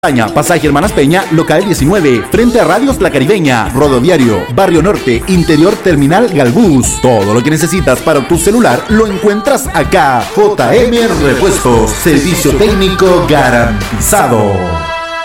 Pasaje Hermanas Peña, local 19, frente a Radios La Caribeña, Rodoviario, Barrio Norte, Interior Terminal Galbús. Todo lo que necesitas para tu celular lo encuentras acá. JM Repuestos, servicio técnico garantizado.